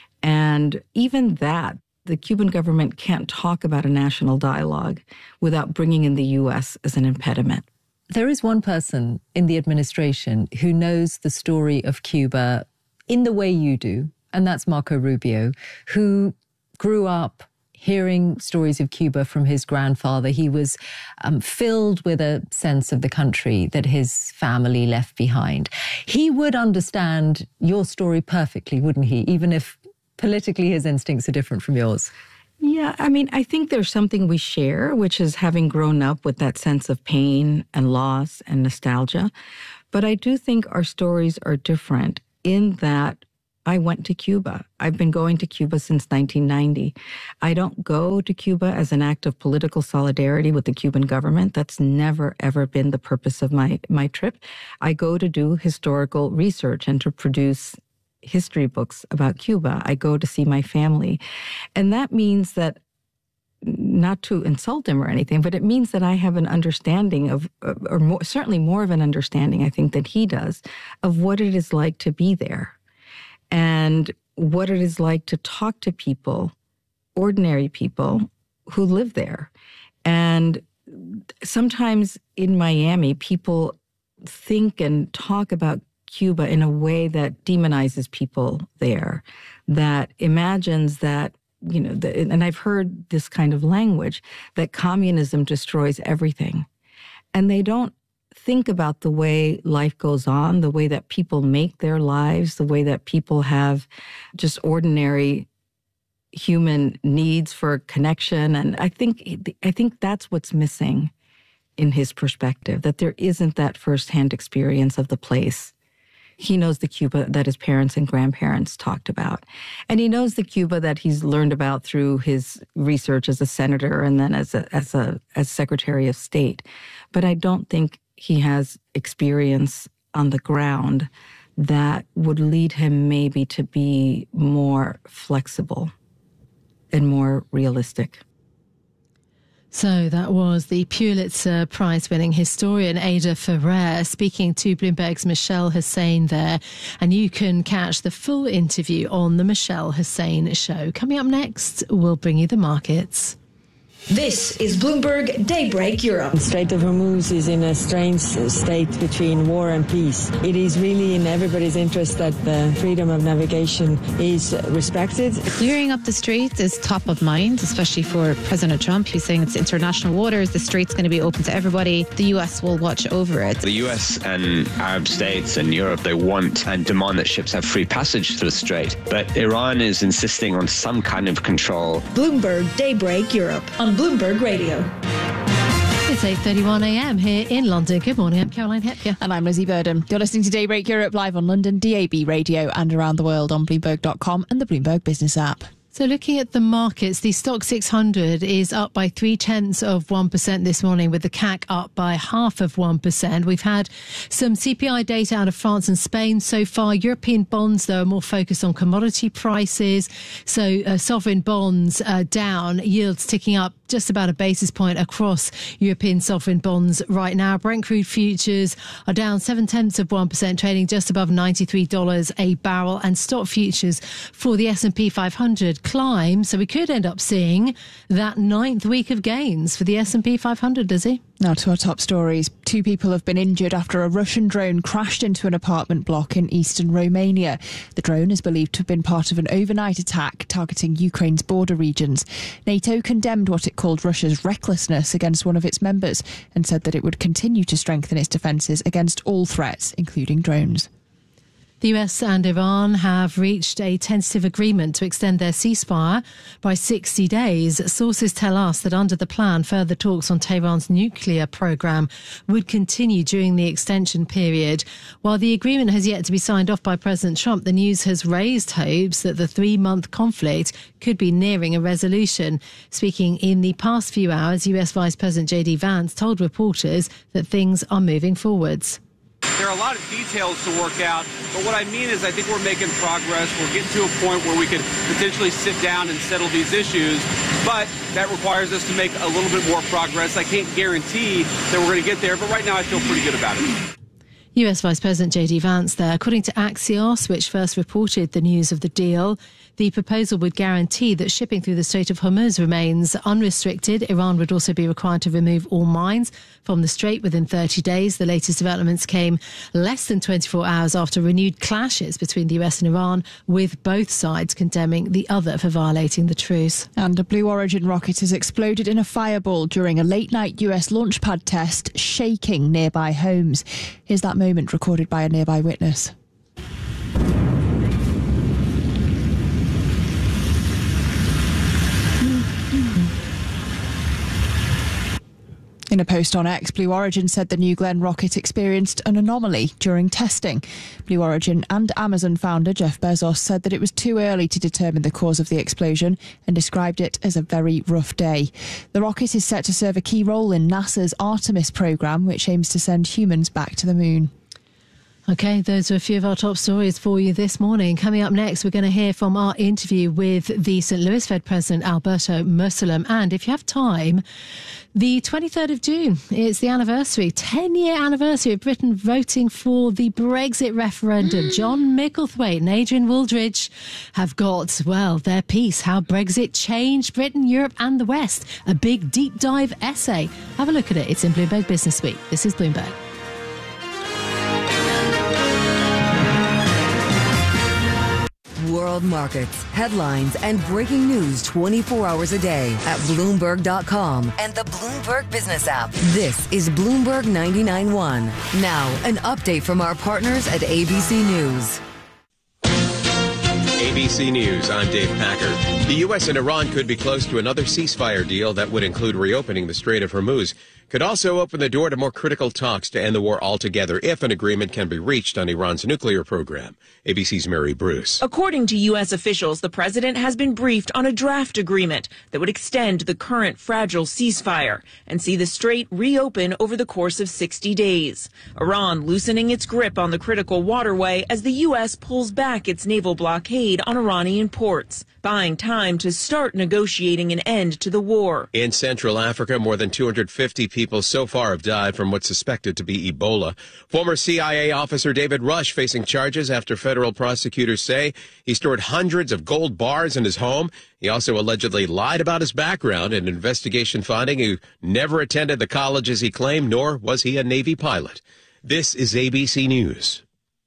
And even that, the Cuban government can't talk about a national dialogue without bringing in the U.S. as an impediment. There is one person in the administration who knows the story of Cuba in the way you do, and that's Marco Rubio, who grew up hearing stories of Cuba from his grandfather. He was filled with a sense of the country that his family left behind. He would understand your story perfectly, wouldn't he? Even if politically his instincts are different from yours. Yeah, I mean, I think there's something we share, which is having grown up with that sense of pain and loss and nostalgia. But I do think our stories are different in that I went to Cuba. I've been going to Cuba since 1990. I don't go to Cuba as an act of political solidarity with the Cuban government. That's never, ever been the purpose of my trip. I go to do historical research and to produce history books about Cuba. I go to see my family. And that means that, not to insult him or anything, but it means that I have an understanding of, or more, certainly more of an understanding, I think, than he does, of what it is like to be there. And what it is like to talk to people, ordinary people who live there. And sometimes in Miami, people think and talk about Cuba in a way that demonizes people there, that imagines that, you know, and I've heard this kind of language, that communism destroys everything. And they don't think about the way life goes on, the way that people make their lives, the way that people have just ordinary human needs for connection. And I think that's what's missing in his perspective, that there isn't that firsthand experience of the place. He knows the Cuba that his parents and grandparents talked about. And he knows the Cuba that he's learned about through his research as a senator and then as Secretary of State. But I don't think he has experience on the ground that would lead him maybe to be more flexible and more realistic. So that was the Pulitzer Prize-winning historian Ada Ferrer speaking to Bloomberg's Michelle Hussein there. And you can catch the full interview on the Michelle Hussein Show. Coming up next, we'll bring you the markets. This is Bloomberg Daybreak Europe. The Strait of Hormuz is in a strange state between war and peace. It is really in everybody's interest that the freedom of navigation is respected. Clearing up the straits is top of mind, especially for President Trump. He's saying it's international waters. The strait's going to be open to everybody. The U.S. will watch over it. The U.S. and Arab states and Europe, they want and demand that ships have free passage through the strait. But Iran is insisting on some kind of control. Bloomberg Daybreak Europe on Bloomberg Radio. It's 8:31 a.m. here in London. Good morning, I'm Caroline Hepker. And I'm Lizzie Burden. You're listening to Daybreak Europe live on London DAB Radio and around the world on Bloomberg.com and the Bloomberg Business app. So looking at the markets, the Stock 600 is up by 0.3% this morning, with the CAC up by 0.5%. We've had some CPI data out of France and Spain so far. European bonds, though, are more focused on commodity prices. So sovereign bonds down, yields ticking up just about a basis point across European sovereign bonds right now. Brent crude futures are down 0.7%, trading just above $93 a barrel. And stock futures for the S&P 500 climb, so we could end up seeing that 9th week of gains for the S&P 500, does he? Now to our top stories. 2 people have been injured after a Russian drone crashed into an apartment block in eastern Romania. The drone is believed to have been part of an overnight attack targeting Ukraine's border regions. NATO condemned what it called Russia's recklessness against one of its members and said that it would continue to strengthen its defences against all threats, including drones. The US and Iran have reached a tentative agreement to extend their ceasefire by 60 days. Sources tell us that under the plan, further talks on Tehran's nuclear program would continue during the extension period. While the agreement has yet to be signed off by President Trump, the news has raised hopes that the 3-month conflict could be nearing a resolution. Speaking in the past few hours, US Vice President J.D. Vance told reporters that things are moving forwards. There are a lot of details to work out, but what I mean is I think we're making progress. We're getting to a point where we could potentially sit down and settle these issues, but that requires us to make a little bit more progress. I can't guarantee that we're going to get there, but right now I feel pretty good about it. US Vice President J.D. Vance there. According to Axios, which first reported the news of the deal, the proposal would guarantee that shipping through the Strait of Hormuz remains unrestricted. Iran would also be required to remove all mines from the strait within 30 days. The latest developments came less than 24 hours after renewed clashes between the US and Iran, with both sides condemning the other for violating the truce. And a Blue Origin rocket has exploded in a fireball during a late-night US launch pad test, shaking nearby homes. Here's that moment recorded by a nearby witness. In a post on X, Blue Origin said the New Glenn rocket experienced an anomaly during testing. Blue Origin and Amazon founder Jeff Bezos said that it was too early to determine the cause of the explosion and described it as a very rough day. The rocket is set to serve a key role in NASA's Artemis program, which aims to send humans back to the moon. OK, those are a few of our top stories for you this morning. Coming up next, we're going to hear from our interview with the St. Louis Fed President Alberto Mursalem. And if you have time, the 23rd of June, it's the anniversary, 10-year anniversary of Britain voting for the Brexit referendum. John Micklethwaite and Adrian Wooldridge have got, well, their piece, How Brexit Changed Britain, Europe and the West. A big deep dive essay. Have a look at it. It's in Bloomberg Business Week. This is Bloomberg. World markets, headlines, and breaking news 24 hours a day at Bloomberg.com and the Bloomberg Business app. This is Bloomberg 99.1. Now, an update from our partners at ABC News. ABC News, I'm Dave Packer. The U.S. and Iran could be close to another ceasefire deal that would include reopening the Strait of Hormuz. Could also open the door to more critical talks to end the war altogether if an agreement can be reached on Iran's nuclear program. ABC's Mary Bruce. According to U.S. officials, the president has been briefed on a draft agreement that would extend the current fragile ceasefire and see the strait reopen over the course of 60 days. Iran loosening its grip on the critical waterway as the U.S. pulls back its naval blockade on Iranian ports, buying time to start negotiating an end to the war. In Central Africa, more than 250 people so far have died from what's suspected to be Ebola. Former CIA officer David Rush facing charges after federal prosecutors say he stored hundreds of gold bars in his home. He also allegedly lied about his background, an investigation finding he never attended the colleges he claimed, nor was he a Navy pilot. This is ABC News.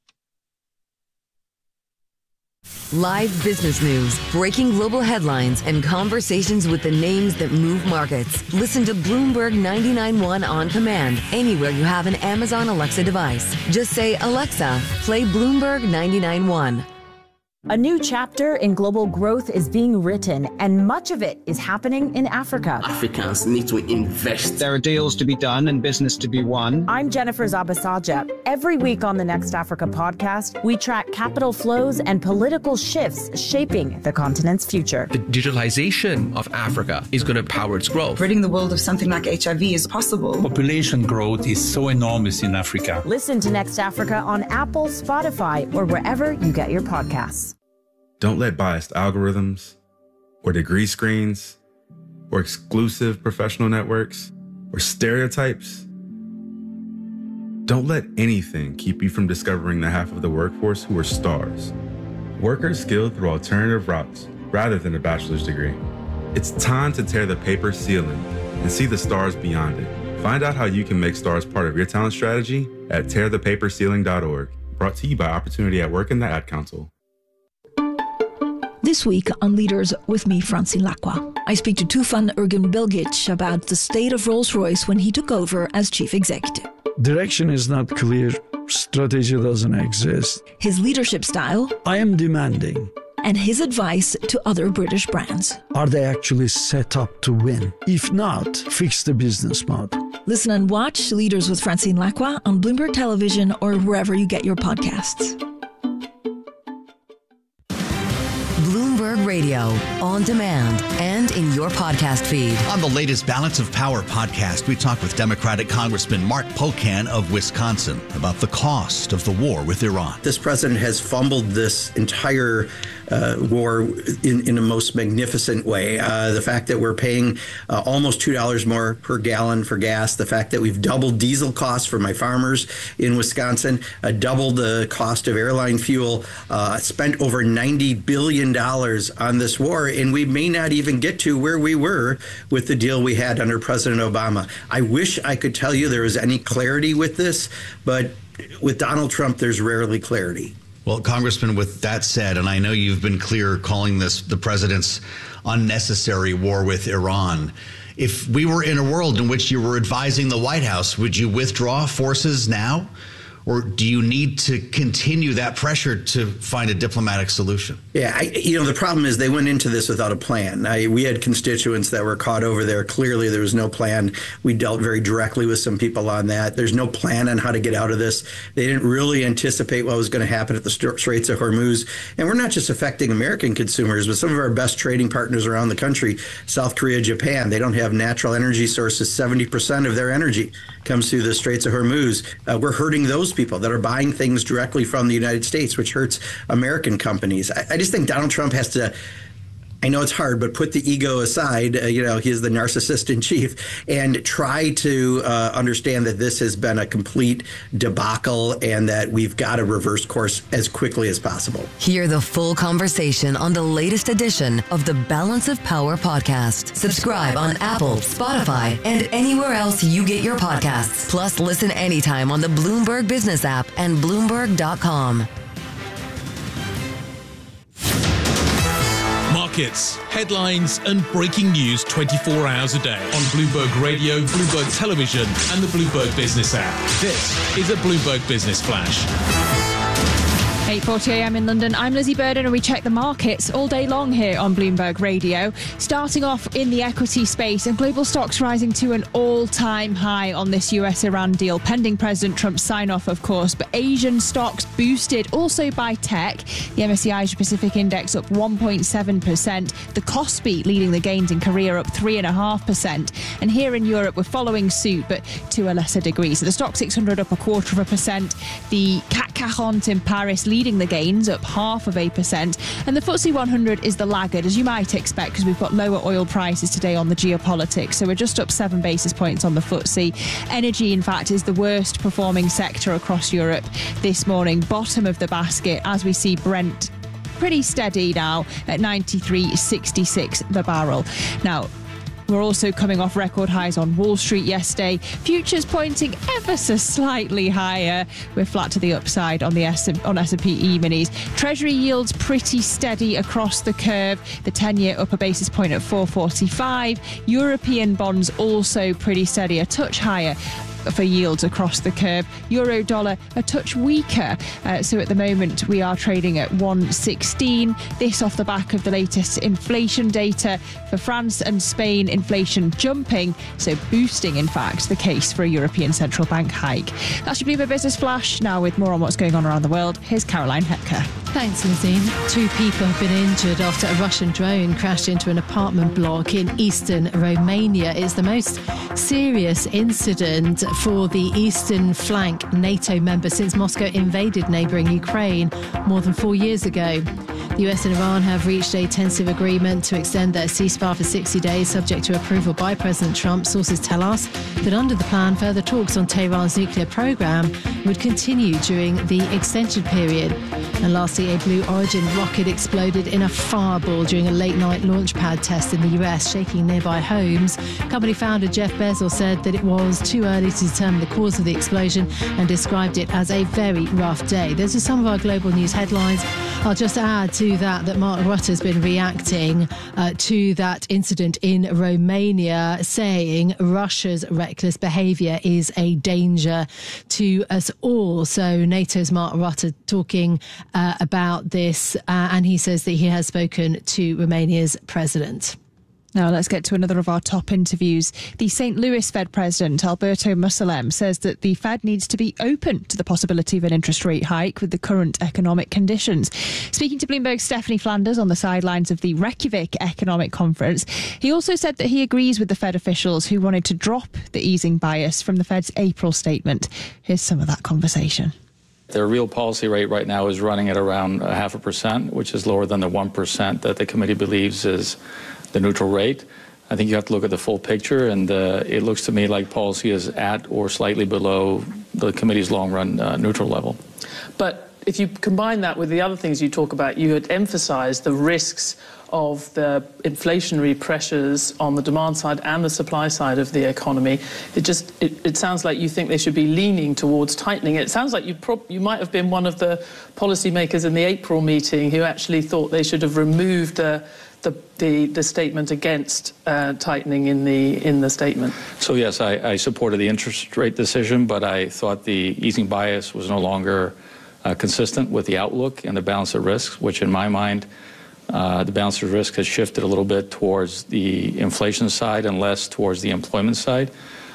Live business news, breaking global headlines, and conversations with the names that move markets. Listen to Bloomberg 99.1 on command anywhere you have an Amazon Alexa device. Just say, Alexa, play Bloomberg 99.1. A new chapter in global growth is being written, and much of it is happening in Africa. Africans need to invest. There are deals to be done and business to be won. I'm Jennifer Zabasaja. Every week on the Next Africa podcast, we track capital flows and political shifts shaping the continent's future. The digitalization of Africa is going to power its growth. Ridding the world of something like HIV is possible. Population growth is so enormous in Africa. Listen to Next Africa on Apple, Spotify, or wherever you get your podcasts. Don't let biased algorithms or degree screens or exclusive professional networks or stereotypes. Don't let anything keep you from discovering the half of the workforce who are stars. Workers skilled through alternative routes rather than a bachelor's degree. It's time to tear the paper ceiling and see the stars beyond it. Find out how you can make stars part of your talent strategy at tearthepaperceiling.org. Brought to you by Opportunity at Work and the Ad Council. This week on Leaders with me, Francine Lacqua, I speak to Tufan Ergin-Bilgic about the state of Rolls-Royce when he took over as chief executive. Direction is not clear. Strategy doesn't exist. His leadership style. I am demanding. And his advice to other British brands. Are they actually set up to win? If not, fix the business model. Listen and watch Leaders with Francine Lacqua on Bloomberg Television or wherever you get your podcasts. Bloomberg Radio, on demand, and in your podcast feed. On the latest Balance of Power podcast, we talk with Democratic Congressman Mark Pocan of Wisconsin about the cost of the war with Iran. This president has fumbled this entire war in the most magnificent way. The fact that we're paying almost $2 more per gallon for gas, the fact that we've doubled diesel costs for my farmers in Wisconsin, doubled the cost of airline fuel, spent over $90 billion on this war, and we may not even get to where we were with the deal we had under President Obama. I wish I could tell you there was any clarity with this, but with Donald Trump, there's rarely clarity. Well, Congressman, with that said, and I know you've been clear calling this the president's unnecessary war with Iran, if we were in a world in which you were advising the White House, would you withdraw forces now? Or do you need to continue that pressure to find a diplomatic solution? Yeah, the problem is they went into this without a plan. We had constituents that were caught over there. Clearly, there was no plan. We dealt very directly with some people on that. There's no plan on how to get out of this. They didn't really anticipate what was going to happen at the Straits of Hormuz. And we're not just affecting American consumers, but some of our best trading partners around the country, South Korea, Japan, they don't have natural energy sources. 70% of their energy comes through the Straits of Hormuz. We're hurting those people that are buying things directly from the United States, which hurts American companies. I just think Donald Trump has to, I know it's hard, but put the ego aside. He's the narcissist in chief, and try to understand that this has been a complete debacle and that we've got to reverse course as quickly as possible. Hear the full conversation on the latest edition of the Balance of Power podcast. Subscribe on Apple, Spotify, and anywhere else you get your podcasts. Plus, listen anytime on the Bloomberg Business app and Bloomberg.com. Markets, headlines, and breaking news 24 hours a day on Bloomberg Radio, Bloomberg Television, and the Bloomberg Business app. This is a Bloomberg Business Flash. 8:40 a.m. in London. I'm Lizzie Burden, and we check the markets all day long here on Bloomberg Radio. Starting off in the equity space, and global stocks rising to an all-time high on this US-Iran deal, pending President Trump's sign-off, of course. But Asian stocks boosted also by tech. The MSCI Asia Pacific Index up 1.7%. The Kospi leading the gains in Korea up 3.5%. And here in Europe, we're following suit, but to a lesser degree. So the Stock 600 up 0.25%. The CAC 40 in Paris leading the gains, up 0.5%. And the FTSE 100 is the laggard, as you might expect, because we've got lower oil prices today on the geopolitics. So we're just up 7 basis points on the FTSE. Energy, in fact, is the worst performing sector across Europe this morning. Bottom of the basket as we see Brent pretty steady now at 93.66 the barrel. Now, we're also coming off record highs on Wall Street yesterday. Futures pointing ever so slightly higher. We're flat to the upside on the S&P E-minis. Treasury yields pretty steady across the curve. The 10-year up a basis point at 4.45. European bonds also pretty steady, a touch higher for yields across the curve. Euro dollar a touch weaker. So at the moment we are trading at 1.16. This off the back of the latest inflation data for France and Spain. Inflation jumping, so boosting in fact the case for a European Central Bank hike. That's your Bloomberg Business Flash. Now with more on what's going on around the world, here's Caroline Hepker. Thanks, Lizzie. 2 people have been injured after a Russian drone crashed into an apartment block in eastern Romania. It's the most serious incident for the eastern flank NATO member since Moscow invaded neighbouring Ukraine more than 4 years ago. The US and Iran have reached a tentative agreement to extend their ceasefire for 60 days, subject to approval by President Trump. Sources tell us that under the plan, further talks on Tehran's nuclear program would continue during the extension period. And lastly, a Blue Origin rocket exploded in a fireball during a late-night launch pad test in the US, shaking nearby homes. Company founder Jeff Bezos said that it was too early to determine the cause of the explosion and described it as a very rough day. Those are some of our global news headlines. I'll just add to that Mark Rutte has been reacting to that incident in Romania, saying Russia's reckless behaviour is a danger to us all. So NATO's Mark Rutte talking about this, and he says that he has spoken to Romania's president. Now let's get to another of our top interviews. The St. Louis Fed President, Alberto Mussolem, says that the Fed needs to be open to the possibility of an interest rate hike with the current economic conditions. Speaking to Bloomberg's Stephanie Flanders on the sidelines of the Reykjavik Economic Conference, he also said that he agrees with the Fed officials who wanted to drop the easing bias from the Fed's April statement. Here's some of that conversation. Their real policy rate right now is running at around 0.5%, which is lower than the 1% that the committee believes is the neutral rate. I think you have to look at the full picture, and it looks to me like policy is at or slightly below the committee's long-run neutral level. But if you combine that with the other things you talk about, you had emphasized the risks of the inflationary pressures on the demand side and the supply side of the economy. It sounds like you think they should be leaning towards tightening. It sounds like you might have been one of the policymakers in the April meeting who actually thought they should have removed the statement against tightening in the statement. So yes, I supported the interest rate decision, but I thought the easing bias was no longer consistent with the outlook and the balance of risks, which in my mind, the balance of risk has shifted a little bit towards the inflation side and less towards the employment side.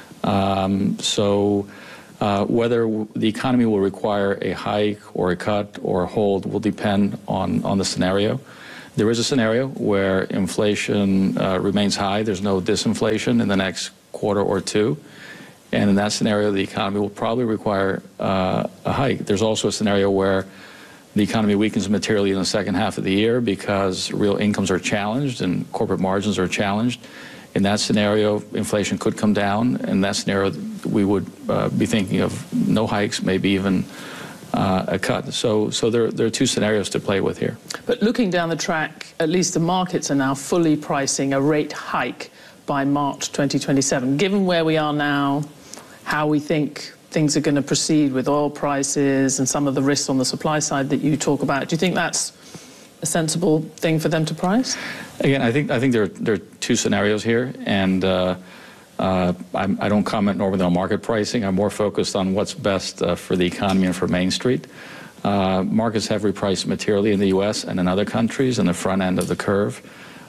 Whether the economy will require a hike or a cut or a hold will depend on the scenario. There is a scenario where inflation remains high. There's no disinflation in the next quarter or two. And in that scenario, the economy will probably require a hike. There's also a scenario where the economy weakens materially in the second half of the year because real incomes are challenged and corporate margins are challenged. In that scenario, inflation could come down. In that scenario, we would be thinking of no hikes, maybe even a cut. So there are two scenarios to play with here. But looking down the track, at least the markets are now fully pricing a rate hike by March 2027. Given where we are now, how we think things are going to proceed with oil prices and some of the risks on the supply side that you talk about, do you think that's a sensible thing for them to price? Again, I think there are two scenarios here, and I don't comment normally on market pricing. I'm more focused on what's best for the economy and for Main Street. Markets have repriced materially in the U.S. and in other countries in the front end of the curve.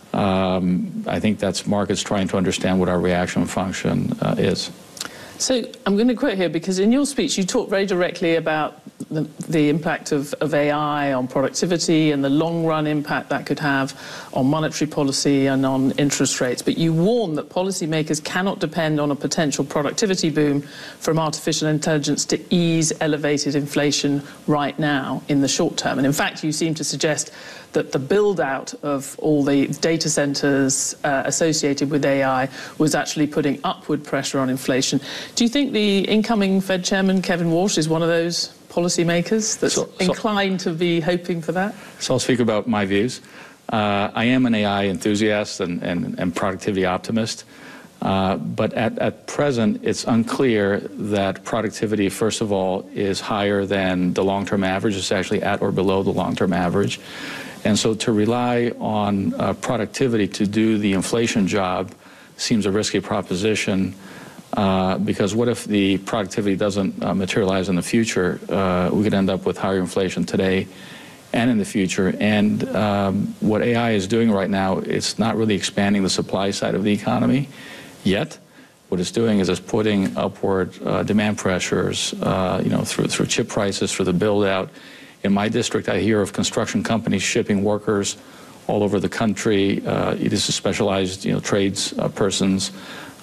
I think that's markets trying to understand what our reaction function is. So I'm going to quote here, because in your speech you talk very directly about the impact of AI on productivity and the long-run impact that could have on monetary policy and on interest rates. But you warn that policymakers cannot depend on a potential productivity boom from artificial intelligence to ease elevated inflation right now in the short term. And in fact, you seem to suggest that the build-out of all the data centers associated with AI was actually putting upward pressure on inflation. Do you think the incoming Fed chairman, Kevin Walsh, is one of those policymakers that's inclined to be hoping for that? So I'll speak about my views. I am an AI enthusiast and productivity optimist. But at present, it's unclear that productivity, first of all, is higher than the long-term average. It's actually at or below the long-term average. And so to rely on productivity to do the inflation job seems a risky proposition, because what if the productivity doesn't materialize in the future? We could end up with higher inflation today and in the future. And what AI is doing right now, it's not really expanding the supply side of the economy yet. What it's doing is it's putting upward demand pressures, through chip prices, through the build-out. In my district, I hear of construction companies shipping workers all over the country. It is specialized, trades persons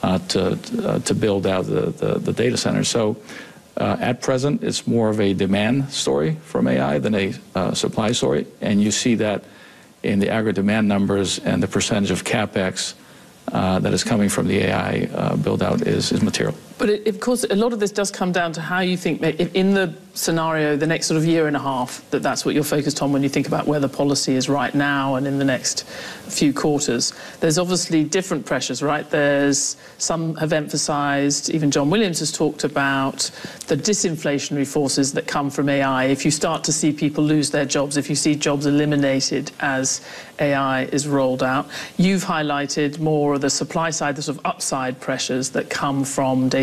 to build out the data centers. So at present, it's more of a demand story from AI than a supply story. And you see that in the aggregate demand numbers, and the percentage of CapEx that is coming from the AI build-out is material. But of course, a lot of this does come down to how you think, in the scenario, the next sort of year and a half, that's what you're focused on when you think about where the policy is right now and in the next few quarters. There's obviously different pressures, right? Some have emphasized, even John Williams has talked about the disinflationary forces that come from AI. If you start to see people lose their jobs, if you see jobs eliminated as AI is rolled out. You've highlighted more of the supply side, the sort of upside pressures that come from data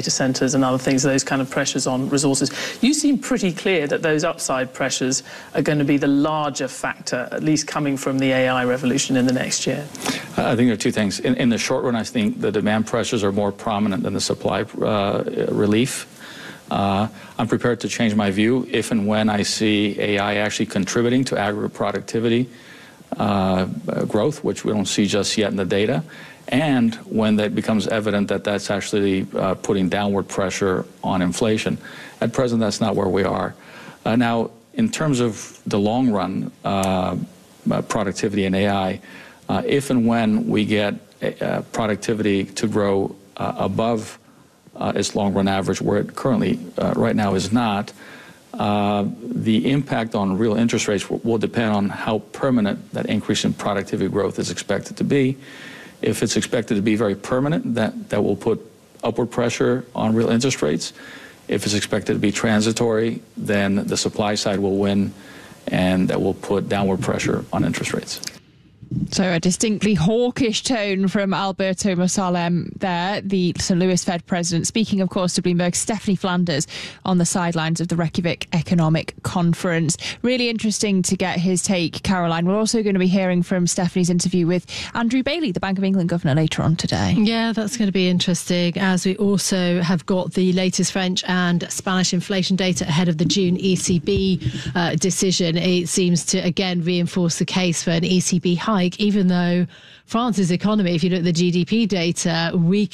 data centres and other things, those kind of pressures on resources. You seem pretty clear that those upside pressures are going to be the larger factor, at least coming from the AI revolution in the next year. I think there are two things. In the short run, I think the demand pressures are more prominent than the supply relief. I'm prepared to change my view if and when I see AI actually contributing to aggregate productivity growth, which we don't see just yet in the data, and when that becomes evident that that's actually putting downward pressure on inflation. At present, that's not where we are. Now, in terms of the long run productivity in AI, if and when we get productivity to grow above its long-run average, where it currently right now is not, the impact on real interest rates will depend on how permanent that increase in productivity growth is expected to be. If it's expected to be very permanent, that will put upward pressure on real interest rates. If it's expected to be transitory, then the supply side will win, and that will put downward pressure on interest rates. So a distinctly hawkish tone from Alberto Mosalem there, the St. Louis Fed president, speaking, of course, to Bloomberg's Stephanie Flanders on the sidelines of the Reykjavik Economic Conference. Really interesting to get his take, Caroline. We're also going to be hearing from Stephanie's interview with Andrew Bailey, the Bank of England governor, later on today. Yeah, that's going to be interesting, as we also have got the latest French and Spanish inflation data ahead of the June ECB decision. It seems to, again, reinforce the case for an ECB hike, even though France's economy, if you look at the GDP data, weak